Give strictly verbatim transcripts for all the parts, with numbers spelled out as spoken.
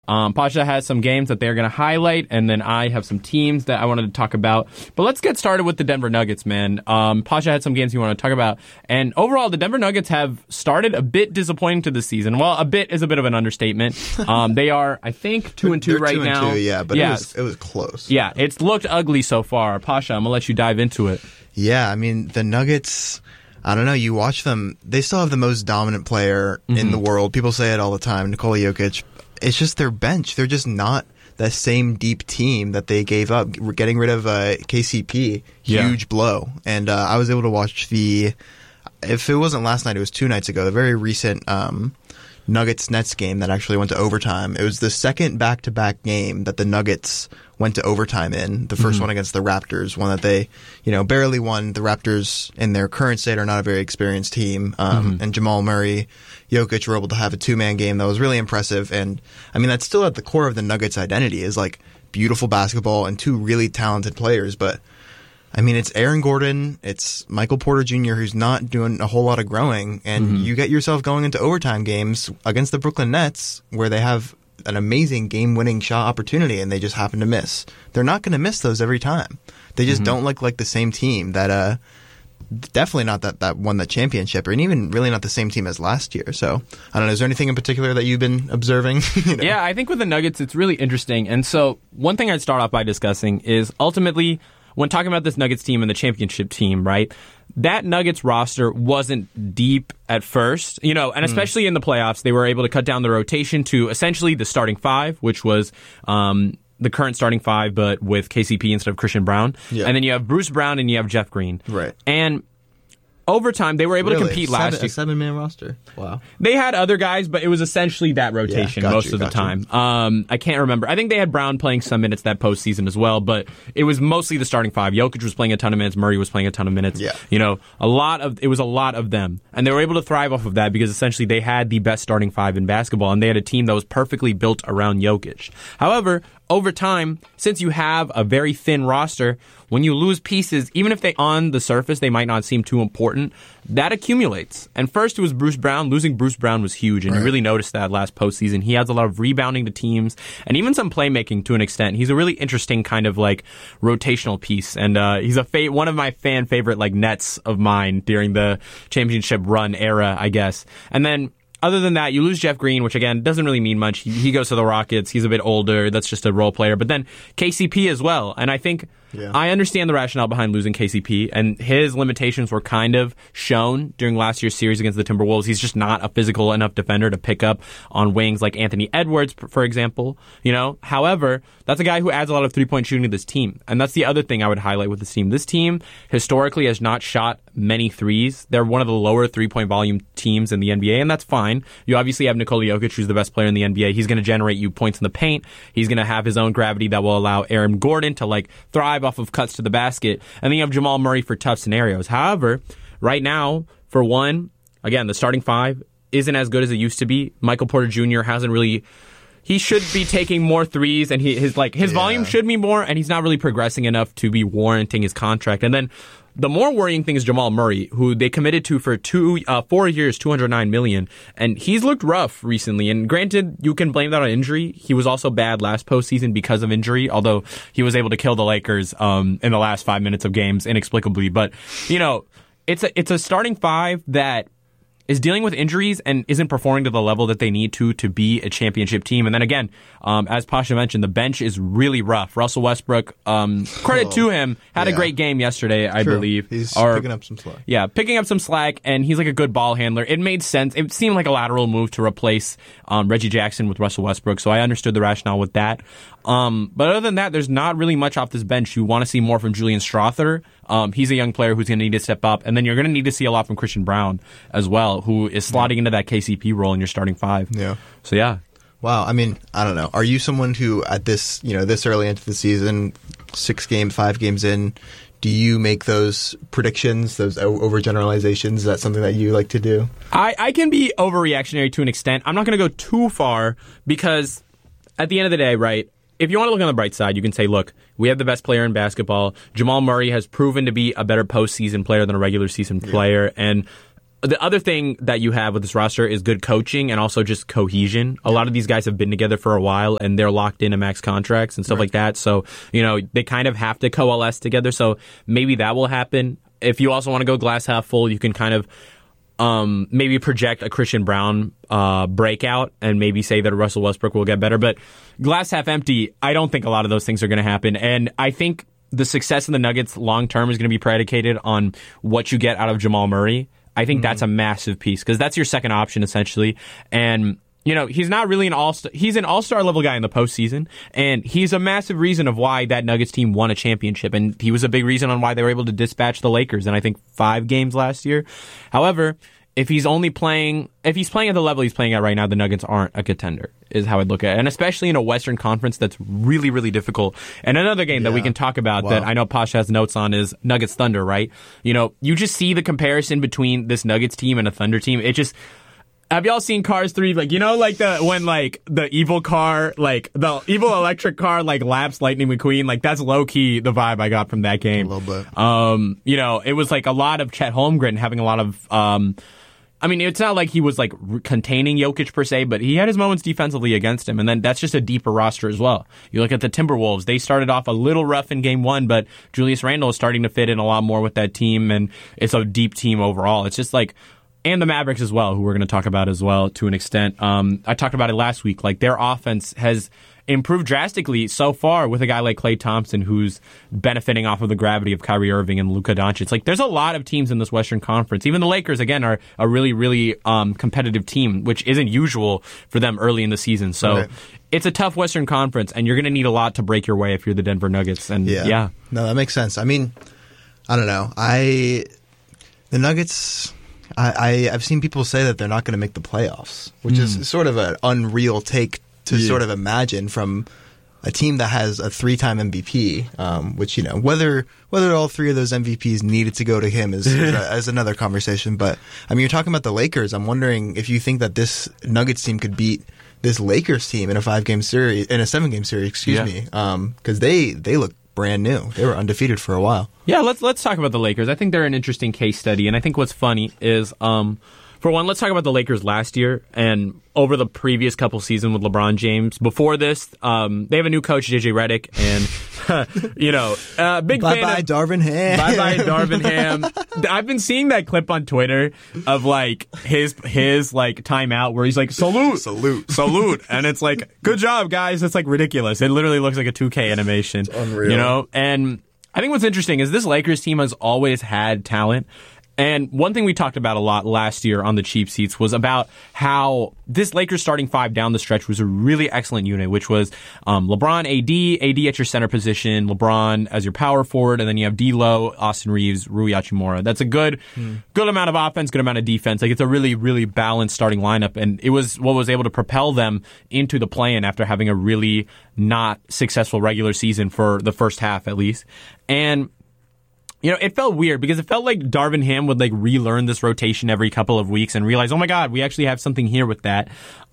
Um, Pasha has some games that they're going to highlight, and then I have some teams that I wanted to talk about. But let's get started with the Denver Nuggets, man. Um, Pasha had some games you want to talk about. And overall, the Denver Nuggets have started a bit disappointing to the season. Well, a bit is a bit of an understatement. Um, they are, I think, two and two They're right two and now. Two, yeah, but yeah. it was it was close. Yeah, it's looked ugly so far. Pasha, I'm going to let you dive into it. Yeah, I mean, the Nuggets, I don't know, you watch them, they still have the most dominant player mm-hmm. in the world. People say it all the time, Nikola Jokic. It's just their bench. They're just not the same deep team that they gave up. Getting rid of uh, K C P, huge yeah. blow. And uh, I was able to watch the, if it wasn't last night, it was two nights ago, the very recent um, Nuggets-Nets game that actually went to overtime. It was the second back-to-back game that the Nuggets went to overtime in. The first mm-hmm. one against the Raptors, one that they, you know, barely won. The Raptors, in their current state, are not a very experienced team. Um, mm-hmm. And Jamal Murray, Jokic were able to have a two-man game that was really impressive. And, I mean, that's still at the core of the Nuggets' identity is, like, beautiful basketball and two really talented players. But, I mean, it's Aaron Gordon, it's Michael Porter Junior, who's not doing a whole lot of growing. And mm-hmm. you get yourself going into overtime games against the Brooklyn Nets where they have an amazing game-winning shot opportunity, and they just happen to miss. They're not going to miss those every time. They just mm-hmm. don't look like the same team that, uh, definitely not that, that won the championship, and even really not the same team as last year. So, I don't know, is there anything in particular that you've been observing? you know? Yeah, I think with the Nuggets, it's really interesting. And so, one thing I'd start off by discussing is ultimately, when talking about this Nuggets team and the championship team, right, that Nuggets roster wasn't deep at first, you know, and especially mm. in the playoffs, they were able to cut down the rotation to essentially the starting five, which was um, the current starting five, but with K C P instead of Christian Brown. Yeah. And then you have Bruce Brown and you have Jeff Green. Right. And over time, they were able really? to compete seven, last year. A seven-man roster? Wow. They had other guys, but it was essentially that rotation yeah, most you, of the time. Um, I can't remember. I think they had Brown playing some minutes that postseason as well, but it was mostly the starting five. Jokic was playing a ton of minutes. Murray was playing a ton of minutes. Yeah. You know, a lot of it was a lot of them, and they were able to thrive off of that because essentially they had the best starting five in basketball, and they had a team that was perfectly built around Jokic. However, over time, since you have a very thin roster, when you lose pieces, even if they on the surface they might not seem too important, that accumulates. And first it was Bruce Brown. Losing Bruce Brown was huge, and right. you really noticed that last postseason. He has a lot of rebounding to teams, and even some playmaking to an extent. He's a really interesting kind of like rotational piece, and uh, he's a fa- one of my fan favorite like Nets of mine during the championship run era, I guess. And then other than that, you lose Jeff Green, which, again, doesn't really mean much. He, he goes to the Rockets. He's a bit older. That's just a role player. But then K C P as well. And I think yeah. I understand the rationale behind losing K C P, and his limitations were kind of shown during last year's series against the Timberwolves. He's just not a physical enough defender to pick up on wings like Anthony Edwards, for example. You know, however, that's a guy who adds a lot of three-point shooting to this team. And that's the other thing I would highlight with this team. This team historically has not shot many threes. They're one of the lower three-point volume teams in the N B A, and that's fine. You obviously have Nikola Jokic, who's the best player in the N B A. He's going to generate you points in the paint. He's going to have his own gravity that will allow Aaron Gordon to like thrive off of cuts to the basket. And then you have Jamal Murray for tough scenarios. However, right now, for one, again, the starting five isn't as good as it used to be. Michael Porter Junior hasn't really... He should be taking more threes, and he, his like his yeah. volume should be more, and he's not really progressing enough to be warranting his contract. And then the more worrying thing is Jamal Murray, who they committed to for two, uh, four years, two hundred nine million dollars, and he's looked rough recently. And granted, you can blame that on injury. He was also bad last postseason because of injury, although he was able to kill the Lakers um, in the last five minutes of games inexplicably. But you know, it's a it's a starting five that is dealing with injuries and isn't performing to the level that they need to to be a championship team. And then again, um, as Pasha mentioned, the bench is really rough. Russell Westbrook, um, credit oh, to him, had yeah. a great game yesterday, I True. believe. He's or, picking up some slack. Yeah, picking up some slack, and he's like a good ball handler. It made sense. It seemed like a lateral move to replace um, Reggie Jackson with Russell Westbrook, so I understood the rationale with that. Um, but other than that, there's not really much off this bench. You want to see more from Julian Strother. Um, he's a young player who's going to need to step up. And then you're going to need to see a lot from Christian Brown as well, who is slotting yeah. into that K C P role in your starting five. Yeah. So, yeah. Wow. I mean, I don't know. Are you someone who at this, you know, this early into the season, six games, five games in, do you make those predictions, those overgeneralizations? Is that something that you like to do? I, I can be overreactionary to an extent. I'm not going to go too far because at the end of the day, right, if you want to look on the bright side, you can say, look, we have the best player in basketball. Jamal Murray has proven to be a better postseason player than a regular season player. Yeah. And the other thing that you have with this roster is good coaching and also just cohesion. A lot of these guys have been together for a while and they're locked into max contracts and stuff right. like that. So, you know, they kind of have to coalesce together. So maybe that will happen. If you also want to go glass half full, you can kind of um, maybe project a Christian Braun uh, breakout and maybe say that Russell Westbrook will get better. But glass half empty, I don't think a lot of those things are going to happen. And I think the success of the Nuggets long term is going to be predicated on what you get out of Jamal Murray. I think mm-hmm. that's a massive piece because that's your second option essentially. And, you know, he's not really an all-star. He's an all-star level guy in the postseason. And he's a massive reason of why that Nuggets team won a championship. And he was a big reason on why they were able to dispatch the Lakers in, I think, five games last year. However, if he's only playing, if he's playing at the level he's playing at right now, the Nuggets aren't a contender, is how I'd look at it. And especially in a Western Conference that's really, really difficult. And another game yeah. that we can talk about wow. that I know Posh has notes on is Nuggets Thunder, right? You know, you just see the comparison between this Nuggets team and a Thunder team. It just, have y'all seen Cars three? Like, you know, like the, when like the evil car, like the evil electric car, like laps Lightning McQueen, like that's low key the vibe I got from that game. A little bit. Um, you know, it was like a lot of Chet Holmgren having a lot of, um, I mean, it's not like he was like containing Jokic per se, but he had his moments defensively against him. And then that's just a deeper roster as well. You look at the Timberwolves, they started off a little rough in game one, but Julius Randle is starting to fit in a lot more with that team. And it's a deep team overall. It's just like, and the Mavericks as well, who we're going to talk about as well to an extent. Um, I talked about it last week. Like their offense has improved drastically so far with a guy like Klay Thompson who's benefiting off of the gravity of Kyrie Irving and Luka Doncic. Like there's a lot of teams in this Western Conference. Even the Lakers, again, are a really, really um, competitive team, which isn't usual for them early in the season. So right. it's a tough Western Conference, and you're going to need a lot to break your way if you're the Denver Nuggets. And yeah. yeah. No, that makes sense. I mean, I don't know. I the Nuggets... I, I, I've seen people say that they're not going to make the playoffs, which mm. is sort of an unreal take to yeah. sort of imagine from a team that has a three-time M V P, um, which, you know, whether whether all three of those M V Ps needed to go to him is, is, a, is another conversation. But, I mean, you're talking about the Lakers. I'm wondering if you think that this Nuggets team could beat this Lakers team in a five-game series, in a seven-game series, excuse yeah. me, because um, they, they look brand new. They were undefeated for a while. Yeah, let's let's talk about the Lakers. I think they're an interesting case study, and I think what's funny is, um, for one, let's talk about the Lakers last year and over the previous couple seasons with LeBron James. Before this, um, they have a new coach, J J Redick, and you know, uh, big bye fan bye of Darvin Ham. Bye bye Darvin Ham. I've been seeing that clip on Twitter of like his his like timeout where he's like salute, salute, salute, and it's like good job, guys. It's like ridiculous. It literally looks like a two K animation. It's unreal. You know, and I think what's interesting is this Lakers team has always had talent. And one thing we talked about a lot last year on the cheap seats was about how this Lakers starting five down the stretch was a really excellent unit, which was um, LeBron, A D, A D at your center position, LeBron as your power forward, and then you have D'Lo, Austin Reeves, Rui Hachimura. That's a good, mm. good amount of offense, good amount of defense. Like it's a really, really balanced starting lineup, and it was what was able to propel them into the play-in after having a really not successful regular season for the first half, at least. And you know, it felt weird because it felt like Darvin Ham would like relearn this rotation every couple of weeks and realize, oh my God, we actually have something here with that.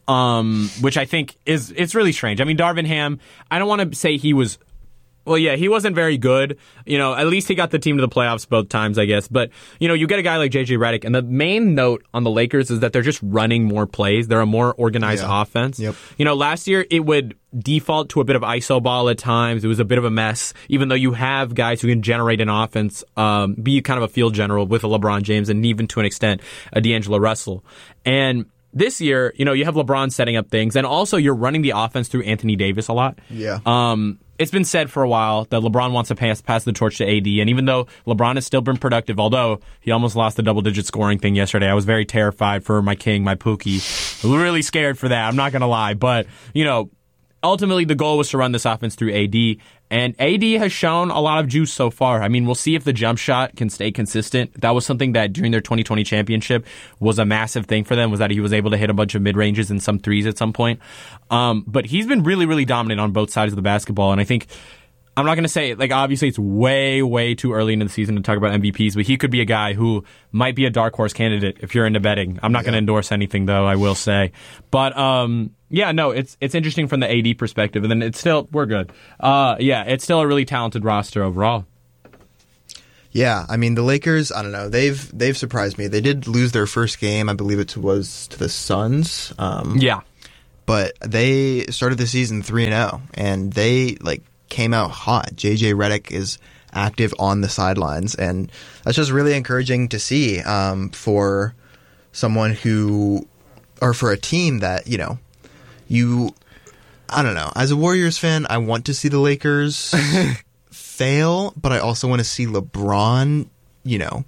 Um, which I think is, it's really strange. I mean, Darvin Ham, I don't want to say he was, well, yeah, he wasn't very good. You know, at least he got the team to the playoffs both times, I guess. But, you know, you get a guy like J J Redick, and the main note on the Lakers is that they're just running more plays. They're a more organized yeah. offense. Yep. You know, last year it would default to a bit of iso ball at times. It was a bit of a mess, even though you have guys who can generate an offense, um, be kind of a field general with a LeBron James and even to an extent a D'Angelo Russell. And this year, you know, you have LeBron setting up things, and also you're running the offense through Anthony Davis a lot. Yeah. Um, it's been said for a while that LeBron wants to pass pass the torch to A D, and even though LeBron has still been productive, although he almost lost the double-digit scoring thing yesterday, I was very terrified for my king, my Pookie. Really scared for that, I'm not going to lie. But, you know, ultimately the goal was to run this offense through A D, and A D has shown a lot of juice so far. I mean, we'll see if the jump shot can stay consistent. That was something that during their twenty twenty championship was a massive thing for them, was that he was able to hit a bunch of mid-ranges and some threes at some point. Um, but he's been really, really dominant on both sides of the basketball, and I think I'm not going to say, like, obviously it's way, way too early into the season to talk about M V Ps, but he could be a guy who might be a dark horse candidate if you're into betting. I'm not yeah. going to endorse anything, though, I will say. But, um, yeah, no, it's it's interesting from the A D perspective, and then it's still, we're good. Uh, yeah, it's still a really talented roster overall. Yeah, I mean the Lakers. I don't know. They've they've surprised me. They did lose their first game. I believe it was to the Suns. Um, Yeah. but they started the season three and zero, and they like came out hot. J J Redick is active on the sidelines, and that's just really encouraging to see um, for someone who, or for a team that you know, you. I don't know. As a Warriors fan, I want to see the Lakers fail, but I also want to see LeBron, you know.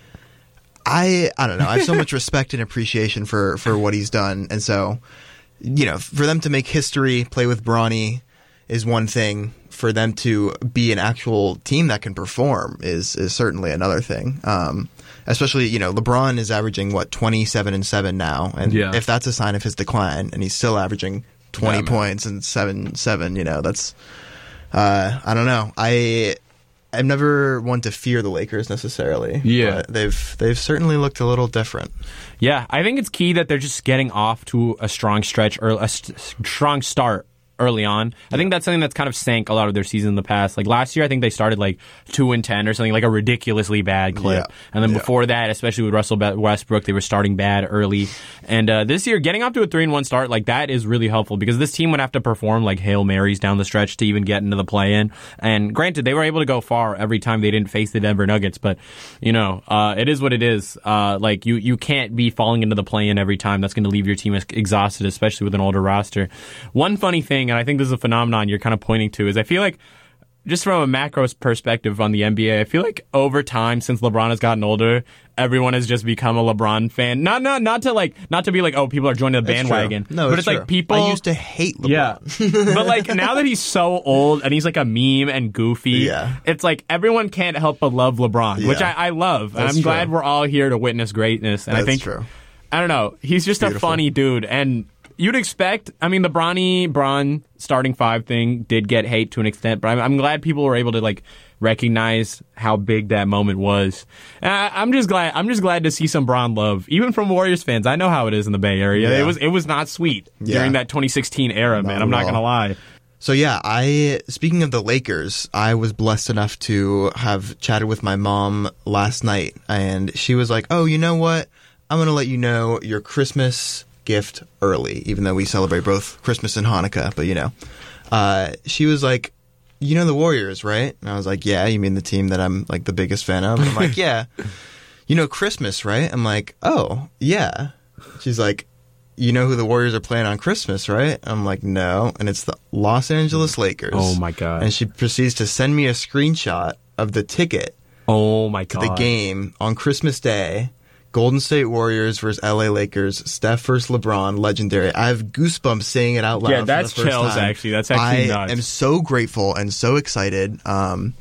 I I don't know. I have so much respect and appreciation for, for what he's done. And so, you know, for them to make history, play with Bronny is one thing. For them to be an actual team that can perform is, is certainly another thing. Um, especially, you know, LeBron is averaging, what, twenty-seven and seven now. And Yeah. if that's a sign of his decline, and he's still averaging twenty Yeah, points and seven seven, you know, that's uh, I don't know. I I'm never one to fear the Lakers necessarily. Yeah. But they've they've certainly looked a little different. Yeah, I think it's key that they're just getting off to a strong stretch or a st- strong start early on. I think that's something that's kind of sank a lot of their season in the past. Like last year, I think they started like two and ten or something, like a ridiculously bad clip. Yeah. And then Yeah. before that, especially with Russell Westbrook, they were starting bad early. And uh, this year, getting off to a three and one start, like that is really helpful because this team would have to perform like Hail Marys down the stretch to even get into the play-in. And granted, they were able to go far every time they didn't face the Denver Nuggets, but you know, uh, it is what it is. Uh, like you, you can't be falling into the play-in every time. That's going to leave your team exhausted, especially with an older roster. One funny thing, and I think this is a phenomenon you're kind of pointing to, is I feel like just from a macro perspective on the N B A, I feel like over time since LeBron has gotten older, everyone has just become a LeBron fan. Not not not to like not to be like, oh, people are joining the That's bandwagon. true. No, but it's it's true. like people I used to hate LeBron. Yeah. But like now that he's so old and he's like a meme and goofy, Yeah. it's like everyone can't help but love LeBron, which Yeah. I, I love. And That's I'm glad true. we're all here to witness greatness. And That's I think true. I don't know, he's just Beautiful. a funny dude. And you'd expect, I mean, the Bronny Bron starting five thing did get hate to an extent, but I'm, I'm glad people were able to like recognize how big that moment was. And I, I'm just glad. I'm just glad to see some Bron love, even from Warriors fans. I know how it is in the Bay Area. Yeah. It was it was not sweet Yeah. during that twenty sixteen era, man. Not I'm at not all. gonna lie. So yeah, I speaking of the Lakers, I was blessed enough to have chatted with my mom last night, and she was like, "Oh, you know what? I'm going to let you know your Christmas gift early, even though we celebrate both Christmas and Hanukkah." But you know, uh, she was like, "You know the Warriors, right?" And I was like, "Yeah, you mean the team that I'm like the biggest fan of?" And I'm like, "Yeah." "You know Christmas, right?" I'm like, "Oh, yeah." She's like, "You know who the Warriors are playing on Christmas, right?" I'm like, "No." And it's the Los Angeles Lakers. Oh my god. And she proceeds to send me a screenshot of the ticket Oh my to god. the game on Christmas Day. Golden State Warriors versus L A Lakers. Steph versus LeBron. Legendary. I have goosebumps saying it out loud. Yeah, for that's the first chills, time. actually. That's actually I nuts. am so grateful and so excited. Um,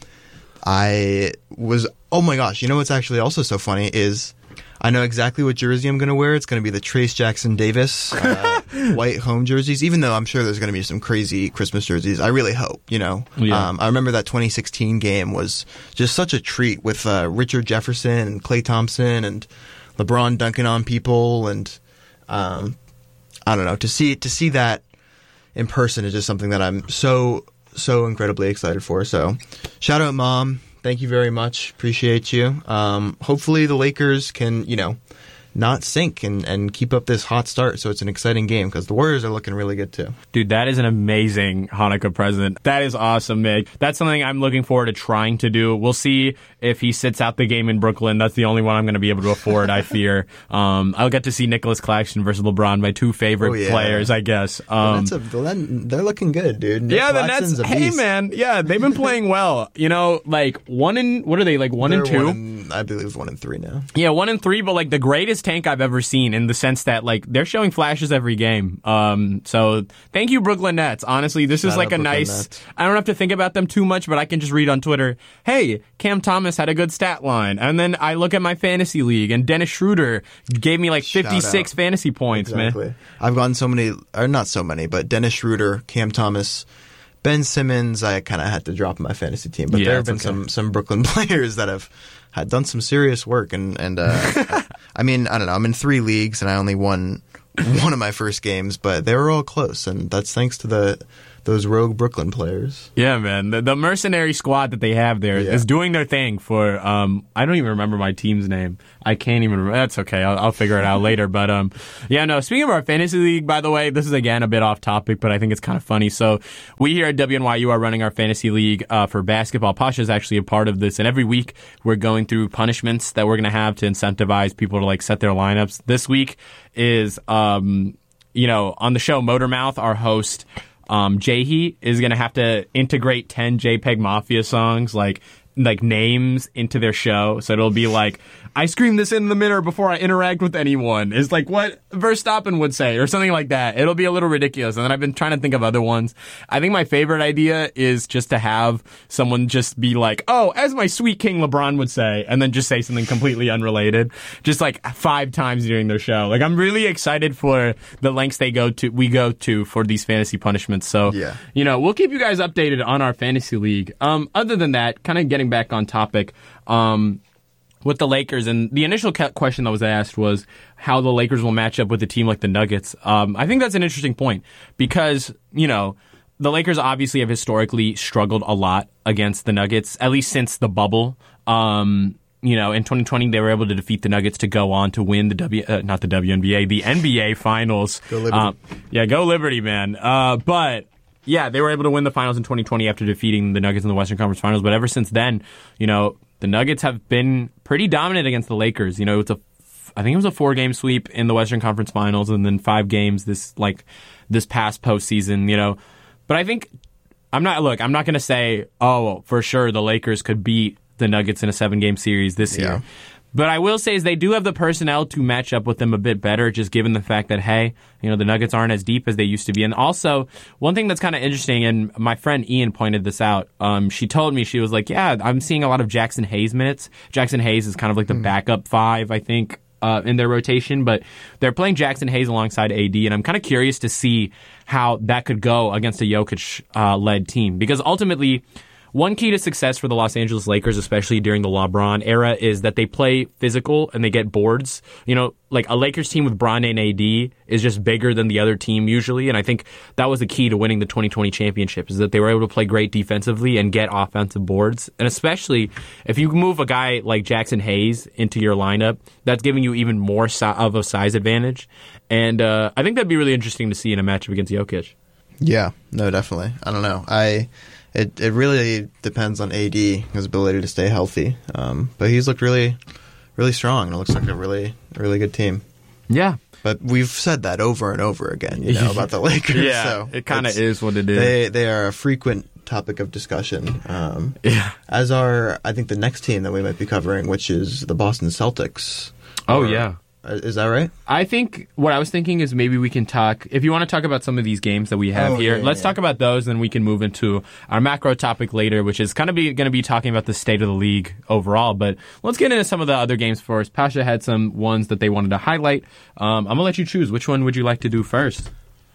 I was, oh my gosh, you know what's actually also so funny is I know exactly what jersey I'm going to wear. It's going to be the Trace Jackson Davis uh, white home jerseys, even though I'm sure there's going to be some crazy Christmas jerseys. I really hope, you know. Yeah. Um, I remember that twenty sixteen game was just such a treat with uh, Richard Jefferson and Klay Thompson and LeBron dunking on people, and um, I don't know, to see to see that in person is just something that I'm so so incredibly excited for. So, shout out, Mom. Thank you very much. Appreciate you. Um, hopefully, the Lakers can, you know, not sink and, and keep up this hot start. So it's an exciting game because the Warriors are looking really good too. Dude, that is an amazing Hanukkah present. That is awesome, Mig. That's something I'm looking forward to trying to do. We'll see if he sits out the game in Brooklyn. That's the only one I'm going to be able to afford, I fear. Um, I'll get to see Nicholas Claxton versus LeBron, my two favorite Oh, yeah. players, I guess. Um, The Nets have- they're looking good, dude. Nick yeah, the Claxton's Nets. a Hey, beast. man. Yeah, they've been playing well. You know, like one and what are they? Like one They're and two. one and- I believe one and three now. Yeah, one and three, but like the greatest tank I've ever seen in the sense that like they're showing flashes every game. Um, so thank you, Brooklyn Nets. Honestly, this is Shout like out a Brooklyn nice. Nets. I don't have to think about them too much, but I can just read on Twitter, hey, Cam Thomas had a good stat line, and then I look at my fantasy league, and Dennis Schroeder gave me like Shout fifty-six out. fantasy points, Exactly. man. I've gotten so many, or not so many, but Dennis Schroeder, Cam Thomas, Ben Simmons. I kind of had to drop in my fantasy team, but Yeah, there have it's been okay. some some Brooklyn players that have had done some serious work, and and uh, I mean, I don't know. I'm in three leagues, and I only won one of my first games, but they were all close, and that's thanks to the those rogue Brooklyn players. Yeah, man. The, the mercenary squad that they have there Yeah. is doing their thing for, um, I don't even remember my team's name. I can't even remember. That's okay. I'll, I'll figure it out later. But, um, yeah, no, speaking of our fantasy league, by the way, this is again a bit off topic, but I think it's kind of funny. So we here at W N Y U are running our fantasy league, uh, for basketball. Pasha is actually a part of this. And every week we're going through punishments that we're going to have to incentivize people to like set their lineups. This week is, um, you know, on the show Motormouth, our host, Um, Jahi is going to have to integrate ten JPEG Mafia songs, like like names into their show. So it'll be like, I scream this in the mirror before I interact with anyone. Is like what Verstappen would say or something like that. It'll be a little ridiculous. And then I've been trying to think of other ones. I think my favorite idea is just to have someone just be like, oh, as my sweet king LeBron would say, and then just say something completely unrelated, just like five times during their show. Like I'm really excited for the lengths they go to, we go to for these fantasy punishments. So, Yeah. you know, we'll keep you guys updated on our fantasy league. Um, other than that, kind of getting back on topic, um, with the Lakers, and the initial question that was asked was how the Lakers will match up with a team like the Nuggets. Um, I think that's an interesting point because, you know, the Lakers obviously have historically struggled a lot against the Nuggets, at least since the bubble. Um, you know, in twenty twenty, they were able to defeat the Nuggets to go on to win the W, uh, not the W N B A, the N B A Finals. Go Liberty. Um, yeah, go Liberty, man. Uh, but yeah, they were able to win the finals in twenty twenty after defeating the Nuggets in the Western Conference Finals. But ever since then, you know, the Nuggets have been pretty dominant against the Lakers. You know, it's a, I think it was a four-game sweep in the Western Conference Finals, and then five games this like this past postseason. You know, but I think I'm not. Look, I'm not going to say, oh, for sure the Lakers could beat the Nuggets in a seven-game series this Yeah. year. But I will say is they do have the personnel to match up with them a bit better, just given the fact that, hey, you know, the Nuggets aren't as deep as they used to be. And also, one thing that's kind of interesting, and my friend Ian pointed this out, um, she told me, she was like, yeah, I'm seeing a lot of Jackson Hayes minutes. Jackson Hayes is kind of like the backup five, I think, uh, in their rotation. But they're playing Jackson Hayes alongside A D, and I'm kind of curious to see how that could go against a Jokic-led uh, team. Because ultimately, one key to success for the Los Angeles Lakers, especially during the LeBron era, is that they play physical and they get boards. You know, like a Lakers team with Bron and A D is just bigger than the other team usually, and I think that was the key to winning the twenty twenty championship, is that they were able to play great defensively and get offensive boards. And especially if you move a guy like Jackson Hayes into your lineup, that's giving you even more si- of a size advantage. And uh, I think that'd be really interesting to see in a matchup against Jokic. Yeah, no, definitely. I don't know. I it it really depends on A D, his ability to stay healthy. Um, but he's looked really, really strong. It looks like a really, really good team. Yeah. But we've said that over and over again, you know, about the Lakers. Yeah, so it kind of it's- is what it is. They they are a frequent topic of discussion. Um, Yeah. As are, I think, the next team that we might be covering, which is the Boston Celtics. Oh, Or- yeah. uh, Is that right? I think what I was thinking is maybe we can talk, if you want to talk about some of these games that we have Oh, here, yeah, let's yeah. talk about those, then we can move into our macro topic later, which is kind of be, going to be talking about the state of the league overall. But let's get into some of the other games first. Pasha had some ones that they wanted to highlight. Um, I'm going to let you choose. Which one would you like to do first?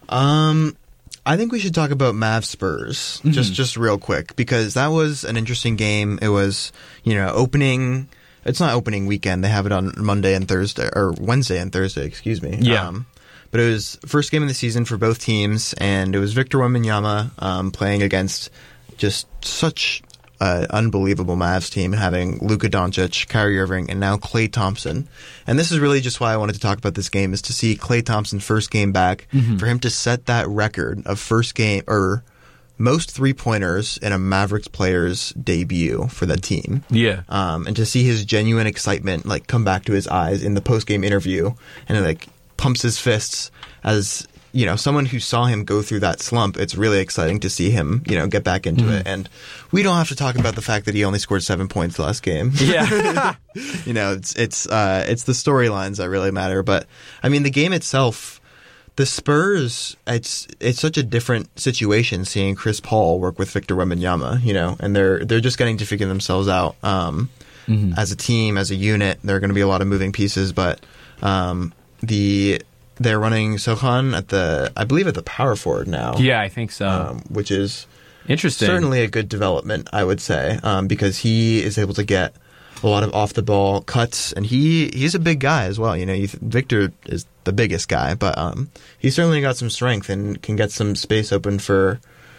Um, I think we should talk about Mavs Spurs Mm-hmm. just just real quick, because that was an interesting game. It was, you know, opening. It's not opening weekend. They have it on Monday and Thursday, or Wednesday and Thursday. Excuse me. Yeah. Um, but it was first game of the season for both teams, and it was Victor Wembanyama um, playing against just such an unbelievable Mavs team, having Luka Doncic, Kyrie Irving, and now Klay Thompson. And this is really just why I wanted to talk about this game, is to see Klay Thompson first game back, for him to set that record of first game or most three pointers in a Mavericks player's debut for that team. Yeah. Um, and to see his genuine excitement like come back to his eyes in the post game interview, and it, like pumps his fists as, you know, someone who saw him go through that slump. It's really exciting to see him, you know, get back into Mm-hmm. it. And we don't have to talk about the fact that he only scored seven points last game. Yeah. You know, it's it's uh, it's the storylines that really matter. But I mean, the game itself, the Spurs, it's it's such a different situation seeing Chris Paul work with Victor Wembanyama. You know, and they're they're just getting to figure themselves out um, Mm-hmm. as a team, as a unit. There are going to be a lot of moving pieces, but um, the they're running Sohan at the I believe at the power forward now. Yeah, I think so. um, which is Interesting. certainly a good development, I would say, um, because he is able to get a lot of off the ball cuts, and he he's a big guy as well. You know, you th- Victor is the biggest guy, but um, he's certainly got some strength and can get some space open for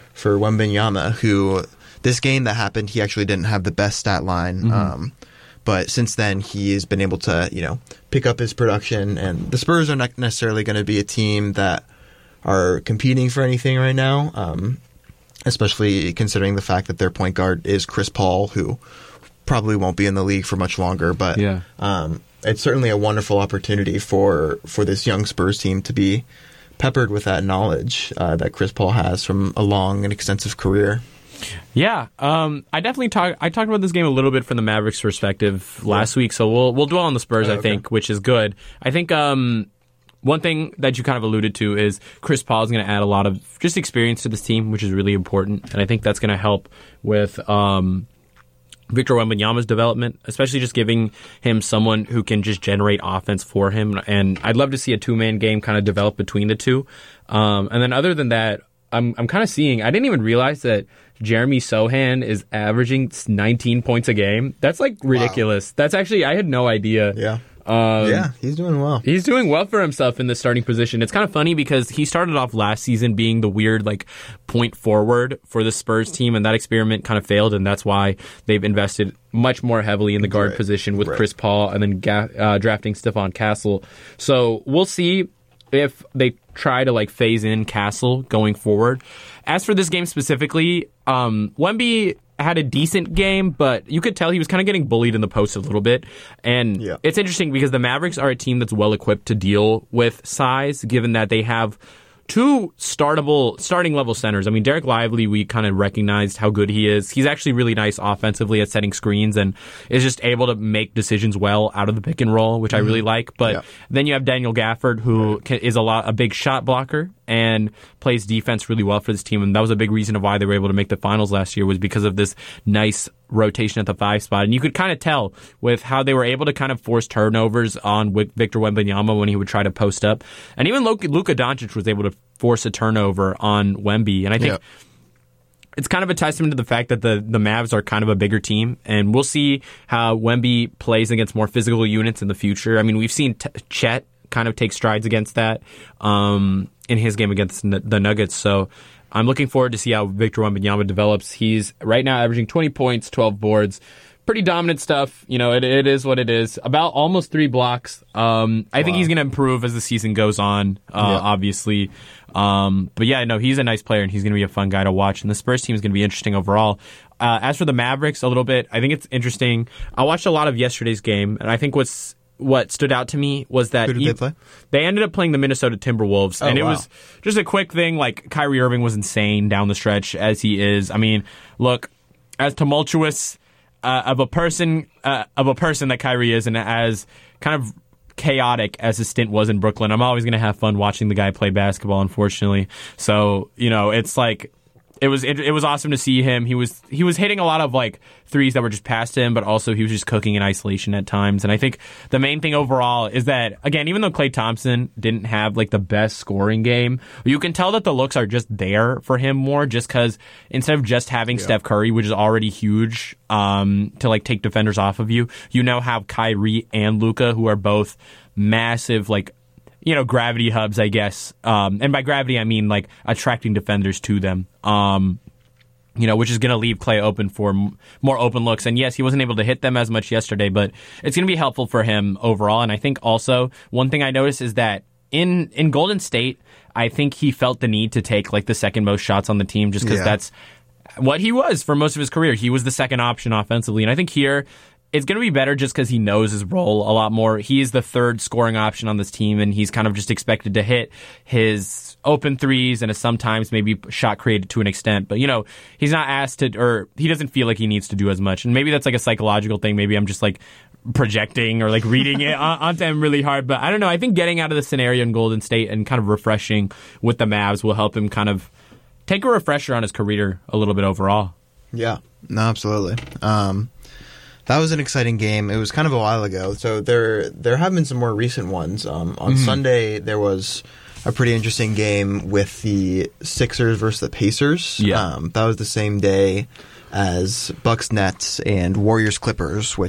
for Wembanyama, who this game that happened, he actually didn't have the best stat line. Mm-hmm. Um, but since then, he has been able to, you know, pick up his production. And the Spurs are not necessarily going to be a team that are competing for anything right now, um, especially considering the fact that their point guard is Chris Paul, who probably won't be in the league for much longer. But yeah. um, it's certainly a wonderful opportunity for, for this young Spurs team to be peppered with that knowledge uh, that Chris Paul has from a long and extensive career. Yeah, um, I definitely talked. I talked about this game a little bit from the Mavericks' perspective last yeah. week, so we'll we'll dwell on the Spurs. Oh, I think, okay. which is good. I think um, one thing that you kind of alluded to is Chris Paul is going to add a lot of just experience to this team, which is really important, and I think that's going to help with um, Victor Wembanyama's development, especially just giving him someone who can just generate offense for him. And I'd love to see a two-man game kind of develop between the two. Um, and then other than that, I'm I'm kind of seeing. I didn't even realize that Jeremy Sohan is averaging nineteen points a game. That's like ridiculous. Wow. That's actually, I had no idea. Yeah. Um, yeah, he's doing well. He's doing well for himself in the starting position. It's kind of funny because he started off last season being the weird like point forward for the Spurs team, and that experiment kind of failed, and that's why they've invested much more heavily in the guard right. position with right. Chris Paul and then ga- uh, drafting Stephon Castle. So we'll see if they try to like phase in Castle going forward. As for this game specifically, um, Wemby had a decent game, but you could tell he was kind of getting bullied in the post a little bit. And yeah. it's interesting because the Mavericks are a team that's well equipped to deal with size, given that they have two startable, starting level centers. I mean, Derek Lively, we kind of recognized how good he is. He's actually really nice offensively at setting screens and is just able to make decisions well out of the pick and roll, which mm-hmm. I really like. But yeah. then you have Daniel Gafford, who right. can, is a lot a big shot blocker and plays defense really well for this team. And that was a big reason of why they were able to make the finals last year, was because of this nice rotation at the five spot. And you could kind of tell with how they were able to kind of force turnovers on Victor Wembanyama when he would try to post up. And even Luka Doncic was able to force a turnover on Wemby. And I think yeah. it's kind of a testament to the fact that the, the Mavs are kind of a bigger team. And we'll see how Wemby plays against more physical units in the future. I mean, we've seen T- Chet kind of take strides against that um, in his game against the Nuggets. So I'm looking forward to see how Victor Wembanyama develops. He's right now averaging twenty points, twelve boards. Pretty dominant stuff. You know, it it is what it is. About almost three blocks. Um, I wow. think he's going to improve as the season goes on, uh, yeah. obviously. Um, but yeah, no, he's a nice player, and he's going to be a fun guy to watch. And the Spurs team is going to be interesting overall. Uh, as for the Mavericks, a little bit, I think it's interesting. I watched a lot of yesterday's game, and I think what's what stood out to me was that Who did he, they play? They ended up playing the Minnesota Timberwolves, oh, and it wow. was just a quick thing. Like, Kyrie Irving was insane down the stretch, as he is. I mean, look, as tumultuous uh, of a person uh, of a person that Kyrie is, and as kind of chaotic as his stint was in Brooklyn, I'm always going to have fun watching the guy play basketball, unfortunately. So, you know, it's like It was it, it was awesome to see him. He was he was hitting a lot of like threes that were just past him, but also he was just cooking in isolation at times. And I think the main thing overall is that, again, even though Klay Thompson didn't have like the best scoring game, you can tell that the looks are just there for him more, just because instead of just having yeah. Steph Curry, which is already huge, um, to like take defenders off of you, you now have Kyrie and Luka, who are both massive like. You know, gravity hubs, I guess. Um, and by gravity, I mean, like, attracting defenders to them. Um, you know, which is going to leave Klay open for m- more open looks. And yes, he wasn't able to hit them as much yesterday, but it's going to be helpful for him overall. And I think also, one thing I noticed is that in, in Golden State, I think he felt the need to take, like, the second most shots on the team just because yeah. that's what he was for most of his career. He was the second option offensively. And I think here, it's going to be better just because he knows his role a lot more. He is the third scoring option on this team, and he's kind of just expected to hit his open threes and sometimes maybe shot created to an extent. But, you know, he's not asked to, or he doesn't feel like he needs to do as much. And maybe that's like a psychological thing. Maybe I'm just like projecting or like reading it onto him really hard. But I don't know. I think getting out of the scenario in Golden State and kind of refreshing with the Mavs will help him kind of take a refresher on his career a little bit overall. Yeah, no, absolutely. Um, That was an exciting game. It was kind of a while ago, so there there have been some more recent ones. Um, on mm-hmm. Sunday, there was a pretty interesting game with the Sixers versus the Pacers. Yeah. Um, that was the same day as Bucks Nets and Warriors Clippers, which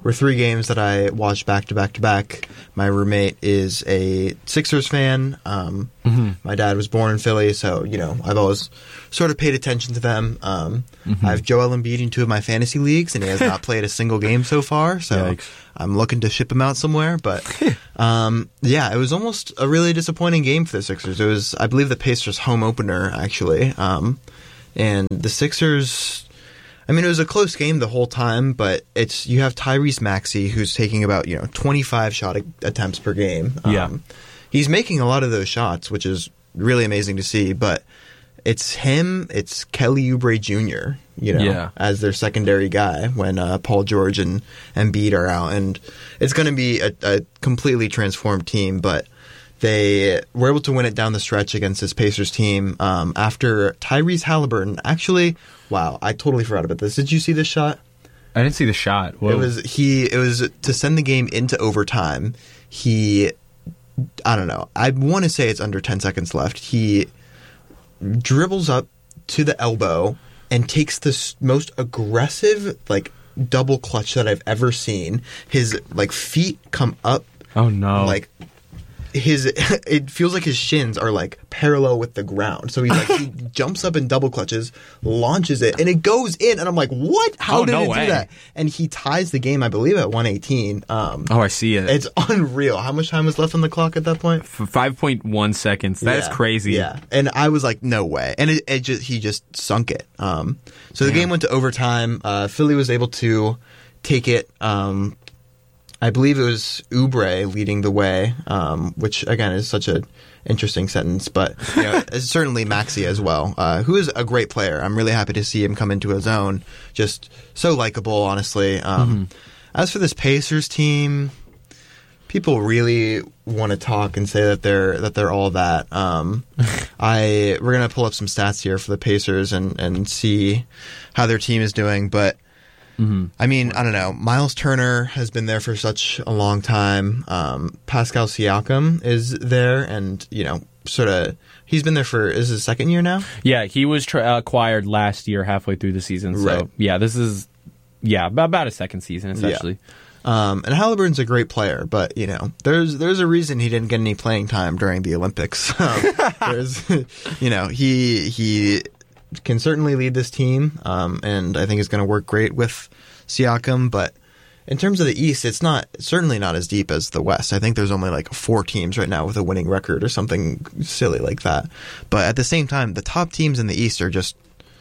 were three games that I watched back to back to back. My roommate is a Sixers fan. Um, mm-hmm. My dad was born in Philly, so you know I've always sort of paid attention to them. Um, mm-hmm. I have Joel Embiid in two of my fantasy leagues, and he has not played a single game so far. So Yikes. I'm looking to ship him out somewhere. But um, yeah, it was almost a really disappointing game for the Sixers. It was, I believe, the Pacers' home opener actually, um, and the Sixers. I mean, it was a close game the whole time, but it's you have Tyrese Maxey, who's taking about you know twenty-five shot a- attempts per game. Um, yeah, he's making a lot of those shots, which is really amazing to see. But it's him, it's Kelly Oubre Junior You know, yeah. as their secondary guy when uh, Paul George and Embiid are out, and it's going to be a, a completely transformed team. But they were able to win it down the stretch against this Pacers team um, after Tyrese Halliburton actually. Wow, I totally forgot about this. Did you see this shot? I didn't see the shot. Whoa. It was he. It was to send the game into overtime. He, I don't know. I want to say it's under ten seconds left. He dribbles up to the elbow and takes the s- most aggressive like double clutch that I've ever seen. His like feet come up. Oh no! Like. His it feels like his shins are like parallel with the ground. So he like he jumps up and double clutches, launches it, and it goes in. And I'm like, what? How oh, did no it way. do that? And he ties the game, I believe, at one eighteen. Um, oh, I see it. It's unreal. How much time was left on the clock at that point? five point one seconds. That yeah, is crazy. Yeah, and I was like, no way. And it, it just he just sunk it. Um, so the yeah. game went to overtime. Uh, Philly was able to take it. Um, I believe it was Oubre leading the way, um, which again is such an interesting sentence, but you know, it's certainly Maxey as well, uh, who is a great player. I'm really happy to see him come into his own. Just so likable, honestly. Um, mm-hmm. As for this Pacers team, people really want to talk and say that they're that they're all that. Um, I we're gonna pull up some stats here for the Pacers and and see how their team is doing, but. Mm-hmm. I mean, I don't know. Miles Turner has been there for such a long time. Um, Pascal Siakam is there, and you know, sort of, he's been there for is his second year now. Yeah, he was tra- acquired last year, halfway through the season. So right. yeah, this is yeah about, about a second season essentially. Yeah. Um, and Halliburton's a great player, but you know, there's there's a reason he didn't get any playing time during the Olympics. Um, there's, you know, he he. can certainly lead this team, um, and I think is going to work great with Siakam. But in terms of the East, it's not certainly not as deep as the West. I think there's only like four teams right now with a winning record or something silly like that. But at the same time, the top teams in the East are just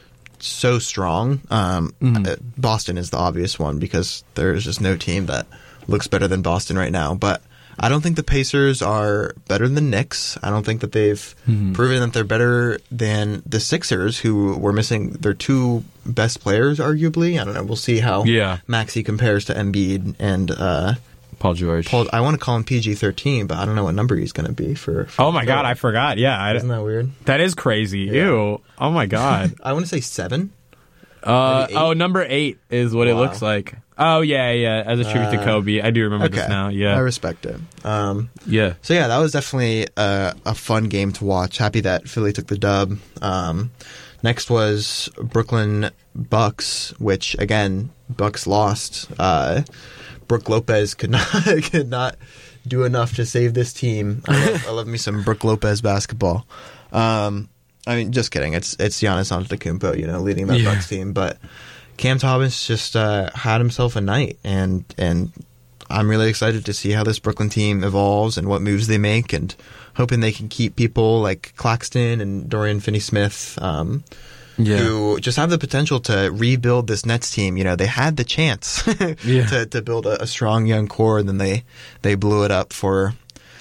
so strong. Um, mm-hmm. Boston is the obvious one because there's just no team that looks better than Boston right now. But I don't think the Pacers are better than the Knicks. I don't think that they've mm-hmm. proven that they're better than the Sixers, who were missing their two best players, arguably. I don't know. We'll see how yeah. Maxey compares to Embiid and uh, Paul George. Paul, I want to call him P G thirteen, but I don't know what number he's going to be for. for oh my God, I forgot. Yeah, isn't that weird? That is crazy. Yeah. Ew. Oh my God. I want to say seven. Uh oh, number eight is what wow. it looks like. Oh yeah, yeah. As a tribute uh, to Kobe, I do remember okay. this now. Yeah, I respect it. Um, yeah. So yeah, that was definitely a, a fun game to watch. Happy that Philly took the dub. Um, next was Brooklyn Bucks, which again Bucks lost. Uh, Brook Lopez could not could not do enough to save this team. I love, I love me some Brook Lopez basketball. Um, I mean, just kidding. It's it's Giannis Antetokounmpo, you know, leading that yeah. Bucks team, but Cam Thomas just uh, had himself a night, and and I'm really excited to see how this Brooklyn team evolves and what moves they make, and hoping they can keep people like Claxton and Dorian Finney-Smith, um, yeah. who just have the potential to rebuild this Nets team. You know, they had the chance yeah. to to build a, a strong young core, and then they they blew it up for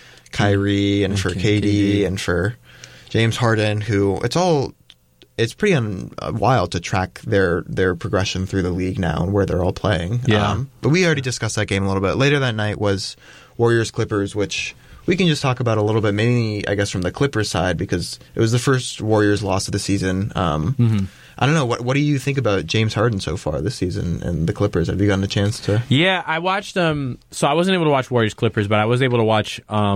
Kyrie and okay, for K D, K D and for James Harden, who it's all it's pretty un, uh, wild to track their their progression through the league now and where they're all playing. Yeah. Um, but we already discussed that game a little bit. Later that night was Warriors Clippers, which we can just talk about a little bit, mainly I guess from the Clippers side, because it was the first Warriors loss of the season. Um, mm-hmm. I don't know. What what do you think about James Harden so far this season and the Clippers? Have you gotten a chance to? Yeah, I watched. Um, so I wasn't able to watch Warriors Clippers, but I was able to watch um,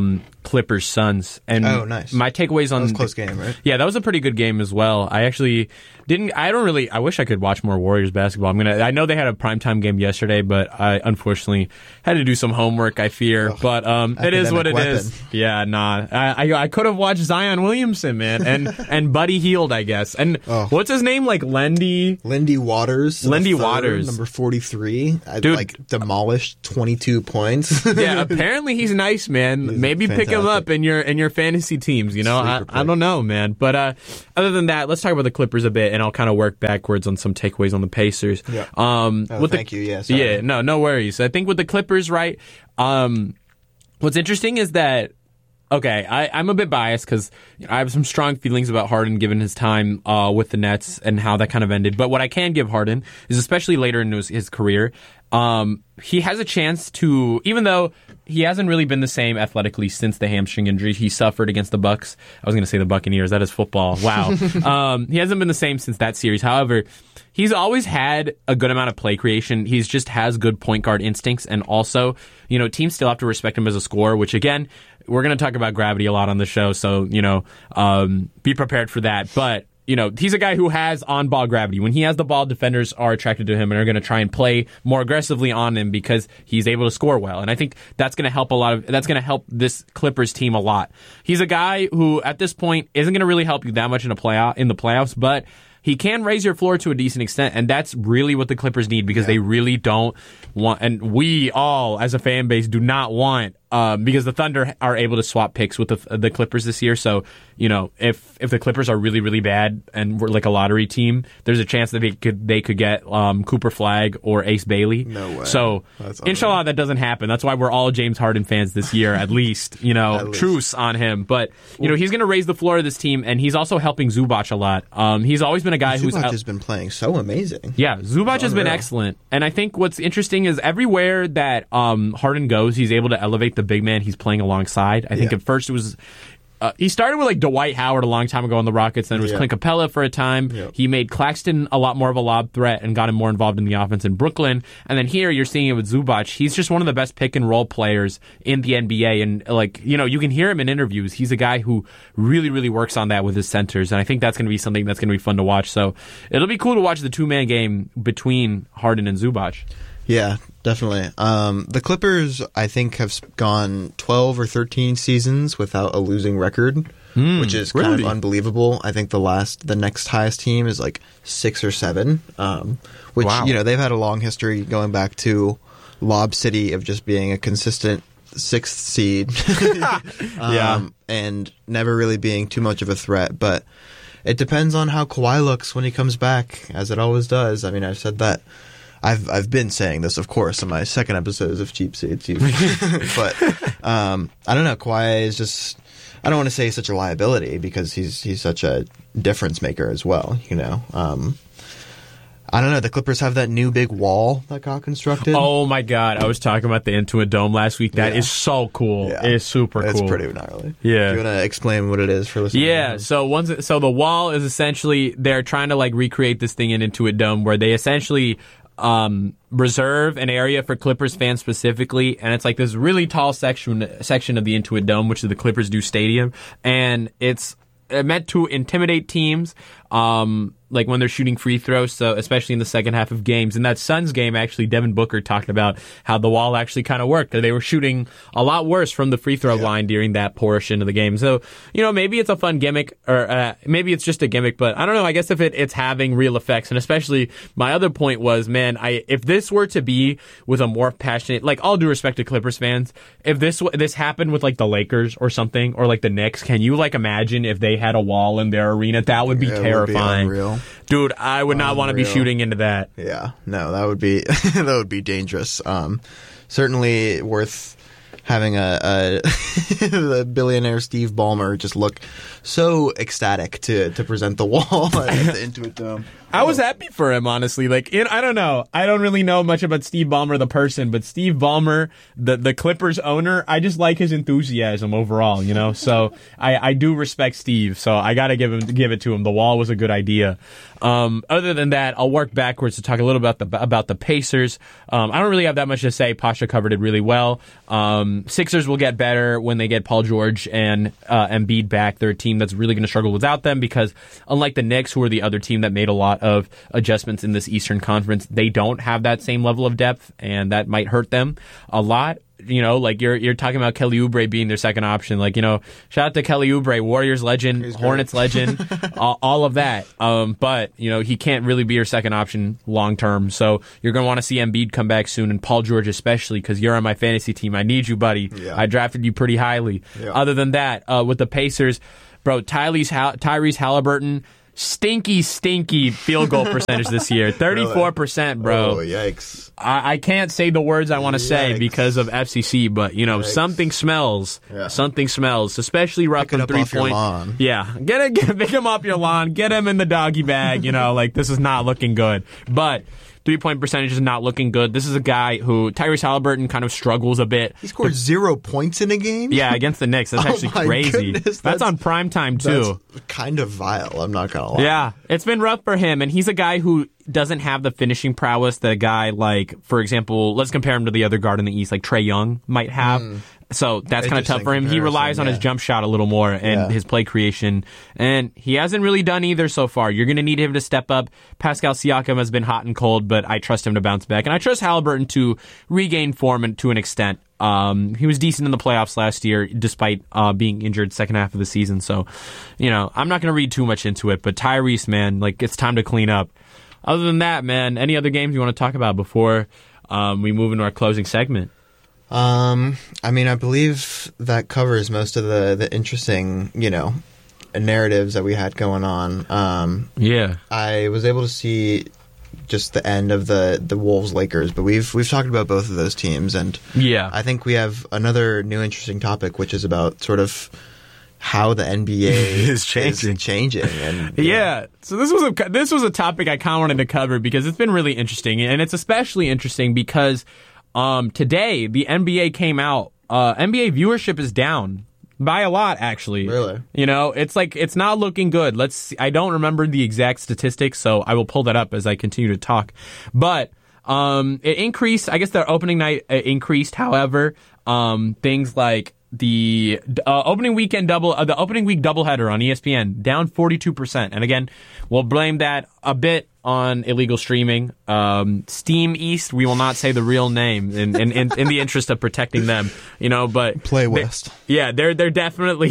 Clippers Suns. And oh, nice. My takeaways on that was a close game, right? Yeah, that was a pretty good game as well. I actually didn't. I don't really. I wish I could watch more Warriors basketball. I'm gonna. I know they had a primetime game yesterday, but I unfortunately had to do some homework. I fear, oh, but um, it is what it weapon. is. Yeah, nah. I I, I could have watched Zion Williamson, man, and and Buddy Hield, I guess. And oh. what's his name? Like Lindy. Lindy Waters. Lindy third, Waters, number forty-three. I, Dude, like demolished twenty-two points. Yeah, apparently he's nice, man. He's Maybe fantastic. pick him up in your in your fantasy teams. You know, I, I don't know, man. But uh, other than that, let's talk about the Clippers a bit, and I'll kind of work backwards on some takeaways on the Pacers. Yeah. Um, oh, with thank the, you. Yeah. Sorry. Yeah. No, no worries. I think with the Clippers, right? Um, what's interesting is that. Okay, I, I'm a bit biased because I have some strong feelings about Harden given his time uh, with the Nets and how that kind of ended. But what I can give Harden is, especially later in his, his career, um, he has a chance to, even though he hasn't really been the same athletically since the hamstring injury he suffered against the Bucks. I was going to say the Buccaneers. That is football. Wow. um, he hasn't been the same since that series. However, he's always had a good amount of play creation. He's just has good point guard instincts. And also, you know, teams still have to respect him as a scorer, which again, we're going to talk about gravity a lot on the show, so, you know, um, be prepared for that. But, you know, he's a guy who has on-ball gravity. When he has the ball, defenders are attracted to him and are going to try and play more aggressively on him because he's able to score well. And I think that's going to help a lot of, that's going to help this Clippers team a lot. He's a guy who, at this point, isn't going to really help you that much in a playoff, in the playoffs, but he can raise your floor to a decent extent, and that's really what the Clippers need because yeah. they really don't want, and we all, as a fan base, do not want, um, because the Thunder are able to swap picks with the, the Clippers this year. So, you know, if if the Clippers are really, really bad and we're like a lottery team, there's a chance that they could they could get um, Cooper Flagg or Ace Bailey. No way. So, inshallah, that doesn't happen. That's why we're all James Harden fans this year, at least. You know, truce on him. But, you know, he's going to raise the floor of this team, and he's also helping Zubac a lot. Um, he's always been a guy Zubac who's... Zubac has been playing so amazing. Yeah, Zubac has been excellent. And I think what's interesting is everywhere that um, Harden goes, he's able to elevate the big man he's playing alongside. I think yeah. at first it was... Uh, he started with like Dwight Howard a long time ago on the Rockets, then it was yeah. Clint Capella for a time. Yep. He made Claxton a lot more of a lob threat and got him more involved in the offense in Brooklyn. And then here you're seeing it with Zubac. He's just one of the best pick and roll players in the N B A. And like, you know, you can hear him in interviews. He's a guy who really, really works on that with his centers. And I think that's going to be something that's going to be fun to watch. So it'll be cool to watch the two-man game between Harden and Zubac. Yeah, definitely. Um, the Clippers, I think, have gone twelve or thirteen seasons without a losing record, mm, which is kind really? of unbelievable. I think the last, the next highest team is like six or seven, um, which, wow. you know, they've had a long history going back to Lob City of just being a consistent sixth seed. um, yeah. And never really being too much of a threat. But it depends on how Kawhi looks when he comes back, as it always does. I mean, I've said that. I've I've been saying this, of course, in my second episodes of Cheap Seats. But um, I don't know. Kawhi is just, I don't want to say he's such a liability because he's he's such a difference maker as well. You know, um, I don't know. The Clippers have that new big wall that got constructed. Oh my God! I was talking about the Intuit Dome last week. That yeah. is so cool. Yeah. It's super it's cool. It's pretty gnarly. Yeah. Do you want to explain what it is for listeners? Yeah. So once, so the wall is essentially they're trying to like recreate this thing in Intuit Dome where they essentially. Um, reserve an area for Clippers fans specifically, and it's like this really tall section section of the Intuit Dome, which is the Clippers do stadium, and it's meant to intimidate teams, um, like when they're shooting free throws, so especially in the second half of games. In that Suns game, actually, Devin Booker talked about how the wall actually kind of worked. They were shooting a lot worse from the free throw yeah. line during that portion of the game. So, you know, maybe it's a fun gimmick, or uh, maybe it's just a gimmick, but I don't know. I guess if it, it's having real effects, and especially my other point was, man, I if this were to be with a more passionate, like all due respect to Clippers fans, if this this happened with like the Lakers or something, or like the Knicks, can you like imagine if they had a wall in their arena? That would be yeah, terrifying. Would be unreal. Dude, I would not want to be shooting into that. Yeah, no, that would be that would be dangerous. Um, certainly worth having a, a the billionaire Steve Ballmer just look so ecstatic to, to present the wall at the Intuit Dome. I was happy for him, honestly. Like, it, I don't know. I don't really know much about Steve Ballmer, the person, but Steve Ballmer, the, the Clippers owner, I just like his enthusiasm overall, you know? So I, I do respect Steve, so I gotta give him, give it to him. The wall was a good idea. Um, other than that, I'll work backwards to talk a little about the, about the Pacers. Um, I don't really have that much to say. Pasha covered it really well. Um, Sixers will get better when they get Paul George and, uh, Embiid back. They're a team that's really gonna struggle without them because unlike the Knicks, who are the other team that made a lot of adjustments in this Eastern Conference, they don't have that same level of depth, and that might hurt them a lot. You know, like you're you're talking about Kelly Oubre being their second option. Like, you know, shout out to Kelly Oubre, Warriors legend, Hornets legend, all, all of that. Um, but, you know, he can't really be your second option long term. So you're going to want to see Embiid come back soon, and Paul George especially, because you're on my fantasy team. I need you, buddy. Yeah. I drafted you pretty highly. Yeah. Other than that, uh, with the Pacers, bro, Tyrese, Tyrese Halliburton, stinky, stinky field goal percentage this year. thirty-four percent, bro. Oh, yikes. I, I can't say the words I want to say because of F C C, but, you know, yikes. something smells. Yeah. Something smells, especially rough from three-point. Yeah. Get it, get, pick him up your lawn. Get him in the doggy bag. You know, like, this is not looking good. But three-point percentage is not looking good. This is a guy who, Tyrese Halliburton, kind of struggles a bit. He scored zero points in a game? Yeah, against the Knicks. That's oh actually crazy. Goodness, that's, that's on prime time, too. That's kind of vile, I'm not going to lie. Yeah, it's been rough for him, and he's a guy who doesn't have the finishing prowess that a guy like, for example, let's compare him to the other guard in the East, like Trae Young might have. Mm. So that's kind of tough for him. He relies on yeah. his jump shot a little more and yeah. his play creation, and he hasn't really done either so far. You're going to need him to step up. Pascal Siakam has been hot and cold, but I trust him to bounce back, and I trust Halliburton to regain form to an extent. Um, he was decent in the playoffs last year, despite uh, being injured second half of the season. So, you know, I'm not going to read too much into it, but Tyrese, man, like, it's time to clean up. Other than that, man, any other games you want to talk about before um, we move into our closing segment? Um, I mean, I believe that covers most of the, the interesting, you know, narratives that we had going on. Um, yeah. I was able to see just the end of the, the Wolves-Lakers, but we've we've talked about both of those teams, and yeah. I think we have another new interesting topic, which is about sort of how the N B A is changing, is changing, and yeah. yeah. So this was a this was a topic I kind of wanted to cover because it's been really interesting, and it's especially interesting because um, today the N B A came out. Uh, N B A viewership is down by a lot, actually. Really? You know, it's like it's not looking good. Let's. See. I don't remember the exact statistics, so I will pull that up as I continue to talk. But um, it increased. I guess their opening night increased. However, um, things like the uh, opening weekend double, uh, the opening week doubleheader on E S P N down forty-two percent. And again, we'll blame that a bit on illegal streaming. Um, Steam East, we will not say the real name in, in, in, in the interest of protecting them, you know, but Play West. They, yeah, they're, they're definitely,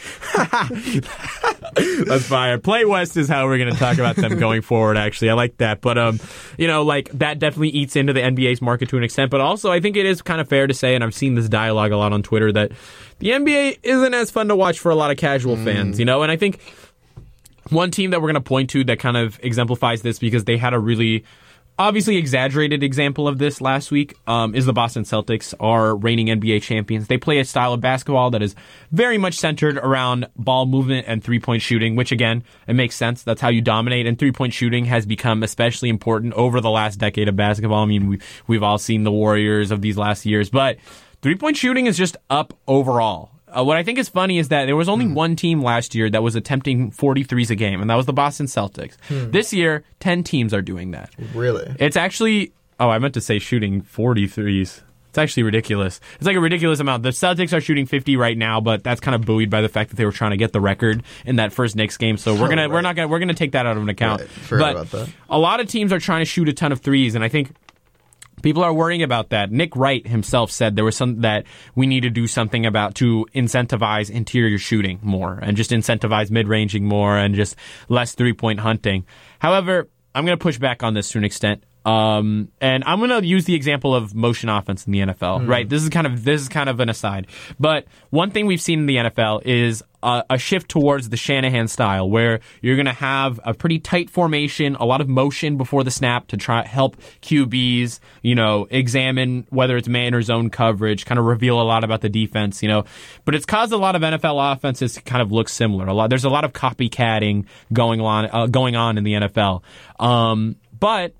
that's fire. Play West is how we're going to talk about them going forward. Actually, I like that. But, um, you know, like that definitely eats into the N B A's market to an extent, but also I think it is kind of fair to say, and I've seen this dialogue a lot on Twitter, that the N B A isn't as fun to watch for a lot of casual mm. fans, you know, and I think one team that we're going to point to that kind of exemplifies this because they had a really obviously exaggerated example of this last week um, is the Boston Celtics, our reigning N B A champions. They play a style of basketball that is very much centered around ball movement and three-point shooting, which, again, it makes sense. That's how you dominate, and three-point shooting has become especially important over the last decade of basketball. I mean, we, we've all seen the Warriors of these last years, but three-point shooting is just up overall. Uh, what I think is funny is that there was only hmm. one team last year that was attempting forty-threes a game, and that was the Boston Celtics. Hmm. This year, ten teams are doing that. Really? It's actually... Oh, I meant to say shooting forty-threes. It's actually ridiculous. It's like a ridiculous amount. The Celtics are shooting fifty right now, but that's kind of buoyed by the fact that they were trying to get the record in that first Knicks game. So we're gonna oh, right. we're not gonna we're gonna take that out of an account. Right. But about that. A lot of teams are trying to shoot a ton of threes, and I think people are worrying about that. Nick Wright himself said there was some that we need to do something about to incentivize interior shooting more and just incentivize mid-ranging more and just less three-point hunting. However, I'm going to push back on this to an extent. Um, and I'm going to use the example of motion offense in the N F L, mm. right? This is kind of, this is kind of an aside. But one thing we've seen in the N F L is a, a shift towards the Shanahan style, where you're going to have a pretty tight formation, a lot of motion before the snap to try help Q Bs, you know, examine whether it's man or zone coverage, kind of reveal a lot about the defense, you know. But it's caused a lot of N F L offenses to kind of look similar. A lot, there's a lot of copycatting going on, uh, going on in the N F L. Um, but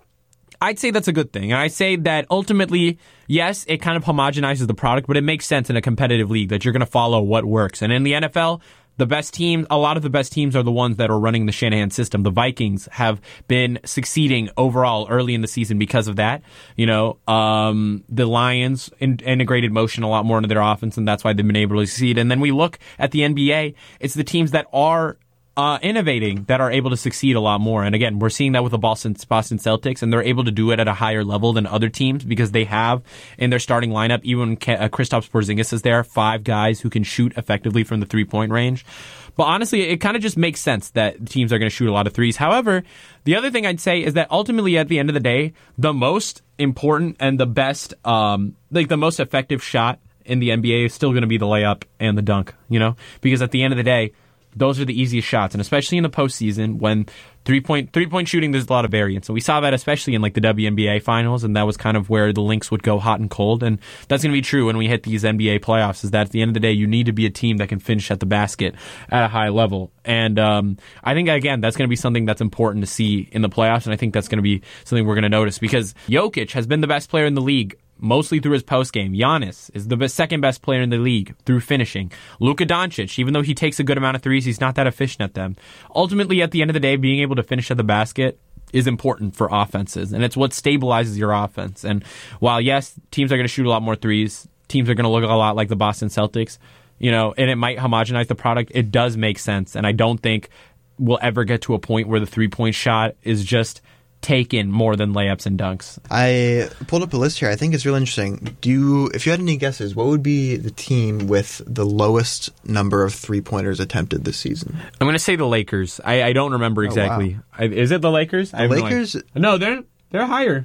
I'd say that's a good thing. And I say that ultimately, yes, it kind of homogenizes the product, but it makes sense in a competitive league that you're going to follow what works. And in the N F L, the best teams, a lot of the best teams are the ones that are running the Shanahan system. The Vikings have been succeeding overall early in the season because of that. You know, um, the Lions in, integrated motion a lot more into their offense, and that's why they've been able to succeed. And then we look at the N B A, it's the teams that are Uh, innovating that are able to succeed a lot more. And again, we're seeing that with the Boston Boston Celtics, and they're able to do it at a higher level than other teams because they have in their starting lineup, even when Ke- uh, Kristaps Porzingis is there, five guys who can shoot effectively from the three-point range. But honestly, it kind of just makes sense that teams are going to shoot a lot of threes. However, the other thing I'd say is that ultimately, at the end of the day, the most important and the best, um, like the most effective shot in the N B A is still going to be the layup and the dunk, you know, because at the end of the day, those are the easiest shots, and especially in the postseason when three-point three-point shooting, there's a lot of variance. And we saw that especially in like the W N B A finals, and that was kind of where the Lynx would go hot and cold. And that's going to be true when we hit these N B A playoffs, is that at the end of the day, you need to be a team that can finish at the basket at a high level. And um, I think, again, that's going to be something that's important to see in the playoffs, and I think that's going to be something we're going to notice because Jokic has been the best player in the league mostly through his postgame. Giannis is the best, second best player in the league through finishing. Luka Doncic, even though he takes a good amount of threes, he's not that efficient at them. Ultimately, at the end of the day, being able to finish at the basket is important for offenses, and it's what stabilizes your offense. And while, yes, teams are going to shoot a lot more threes, teams are going to look a lot like the Boston Celtics, you know, and it might homogenize the product, it does make sense. And I don't think we'll ever get to a point where the three-point shot is just taken more than layups and dunks. I pulled up a list here. I think it's really interesting. Do you, if you had any guesses, what would be the team with the lowest number of three-pointers attempted this season? I'm going to say the Lakers. I, I don't remember exactly. Oh, wow. I, is it the Lakers? The Lakers? No, no, they're they're higher.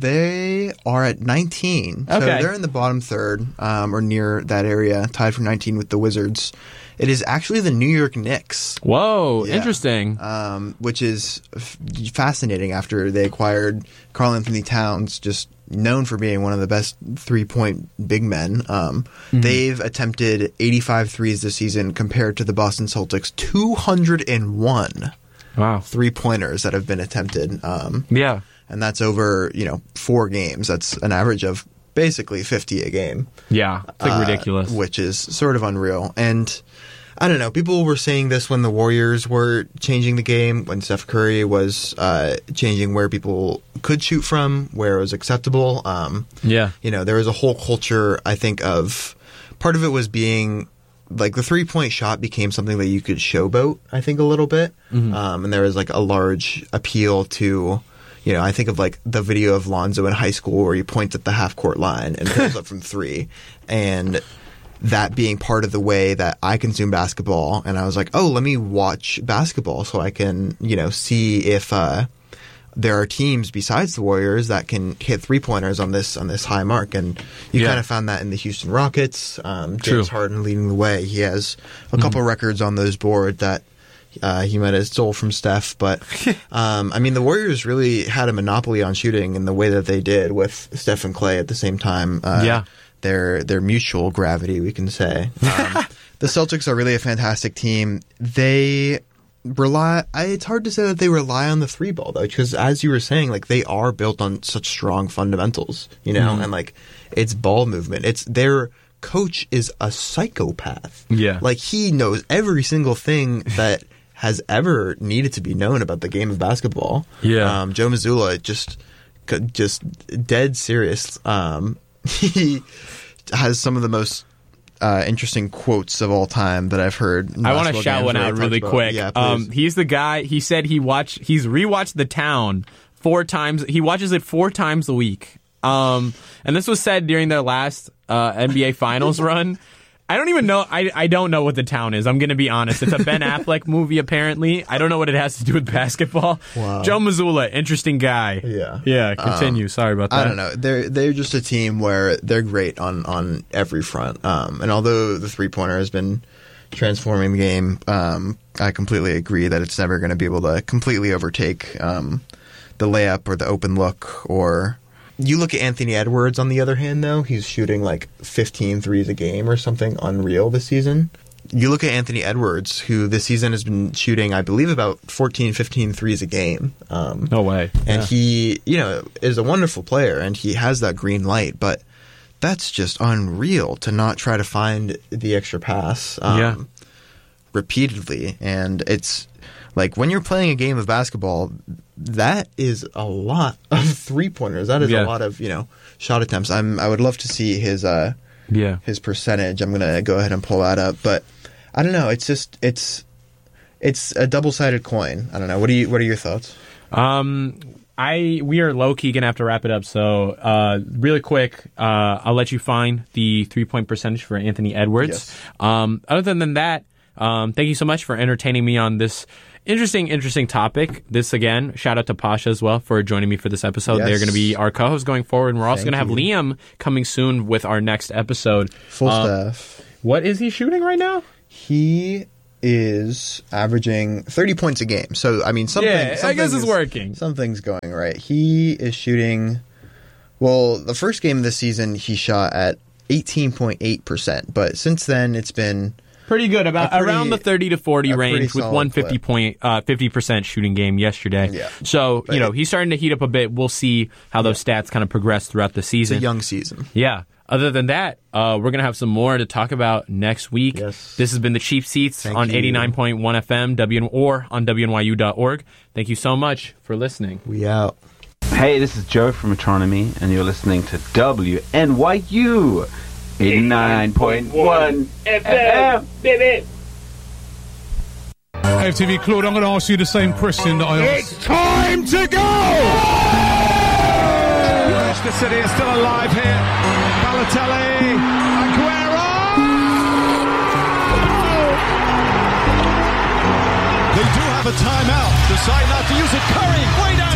They are at nineteen. Okay. So they're in the bottom third, um, or near that area, tied for nineteen with the Wizards. It is actually the New York Knicks. Whoa, yeah. Interesting. Um, which is f- fascinating after they acquired Karl Anthony Towns, just known for being one of the best three-point big men. Um, mm-hmm. They've attempted eighty-five threes this season compared to the Boston Celtics' two hundred one wow. three-pointers that have been attempted. Um, yeah. And that's over, you know, four games. That's an average of basically fifty a game. Yeah, it's like uh, ridiculous. Which is sort of unreal. And I don't know, people were saying this when the Warriors were changing the game, when Steph Curry was uh, changing where people could shoot from, where it was acceptable. Um, yeah. You know, there was a whole culture, I think, of part of it was being like the three-point shot became something that you could showboat, I think, a little bit. Mm-hmm. Um, and there was like a large appeal to, you know, I think of like the video of Lonzo in high school where he points at the half-court line and pulls up from three. And that being part of the way that I consume basketball. And I was like, oh, let me watch basketball so I can, you know, see if uh, there are teams besides the Warriors that can hit three-pointers on this on this high mark. And you yeah. kind of found that in the Houston Rockets. Um, James True. Harden leading the way. He has a couple mm-hmm. records on those boards that Uh, he might have stole from Steph, but um, I mean, the Warriors really had a monopoly on shooting in the way that they did with Steph and Clay at the same time. Uh, yeah, their their mutual gravity, we can say. Um, the Celtics are really a fantastic team. They rely. I, it's hard to say that they rely on the three ball though, because as you were saying, like they are built on such strong fundamentals, you know, mm. and like it's ball movement. It's their coach is a psychopath. Yeah, like he knows every single thing that has ever needed to be known about the game of basketball. Yeah. Um, Joe Mazzulla, just just dead serious. Um, he has some of the most uh, interesting quotes of all time that I've heard. I want to shout one out really quick. Yeah, um, he's the guy, he said he watched, he's rewatched The Town four times. He watches it four times a week. Um, and this was said during their last uh, N B A Finals run. I don't even know. I, I don't know what The Town is. I'm going to be honest. It's a Ben Affleck movie, apparently. I don't know what it has to do with basketball. Wow. Joe Mazzulla, interesting guy. Yeah. Yeah, continue. Um, Sorry about that. I don't know. They're they're just a team where they're great on, on every front. Um, and although the three-pointer has been, transforming game. Um, I completely agree that it's never going to be able to completely overtake um, the layup or the open look. Or you look at Anthony Edwards, on the other hand, though, he's shooting like fifteen threes a game or something unreal this season. You look at Anthony Edwards, who this season has been shooting, I believe, about fourteen, fifteen threes a game. Um, no way. And yeah. he, you know, is a wonderful player, and he has that green light, but that's just unreal to not try to find the extra pass um, yeah. repeatedly. And it's like when you're playing a game of basketball, that is a lot of three-pointers. That is yeah. a lot of, you know, shot attempts. I'm, I would love to see his uh, yeah. his percentage. I'm going to go ahead and pull that up. But I don't know. It's just it's it's a double-sided coin. I don't know. What do you what are your thoughts? Um I we are low key gonna have to wrap it up. So uh, really quick, uh, I'll let you find the three point percentage for Anthony Edwards. Yes. Um, other than that, um, thank you so much for entertaining me on this interesting, interesting topic. This again, shout out to Pasha as well for joining me for this episode. Yes. They're going to be our co-hosts going forward, and we're also Thank going to have you. Liam coming soon with our next episode. Full Um, staff. What is he shooting right now? He is averaging thirty points a game. So, I mean, something, Yeah, I something guess it's is- working. Something's going right. He is shooting, well, the first game of the season, he shot at eighteen point eight percent. But since then, it's been Pretty good, about A pretty- around the thirty to forty a pretty range with solid one fifty clip. point uh, fifty percent shooting game yesterday. Yeah. So But you know it- he's starting to heat up a bit. We'll see how those stats kind of progress throughout the it's a season. young season. Yeah. Other than that, uh, we're gonna have some more to talk about next week. Yes. This has been the Cheap Seats Thank on you. eighty-nine point one F M W or on W N Y U dot org. Thank you so much for listening. We out. Hey, this is Joe from Metronomy, and you're listening to W N Y U eighty-nine point one F M. Hey, F T V Claude, I'm going to ask you the same question that I asked. It's time to go! Manchester City is still alive here. Balotelli, Aguero! They do have a timeout. Decide not to use it. Curry, way down.